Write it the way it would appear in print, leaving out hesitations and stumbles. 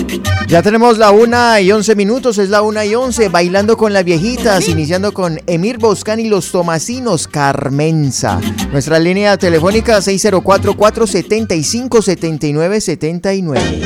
Ya tenemos la 1:11, es la 1:11, bailando con las viejitas, iniciando con Emir Boscán y los Tomasinos, Carmenza. Nuestra línea telefónica 604-475-7979.